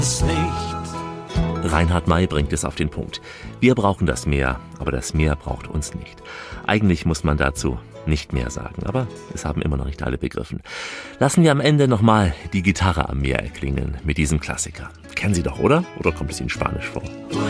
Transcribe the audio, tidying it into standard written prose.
Reinhard May bringt es auf den Punkt. Wir brauchen das Meer, aber das Meer braucht uns nicht. Eigentlich muss man dazu nicht mehr sagen, aber es haben immer noch nicht alle begriffen. Lassen wir am Ende nochmal die Gitarre am Meer erklingen mit diesem Klassiker. Kennen Sie doch, oder? Oder kommt es Ihnen spanisch vor?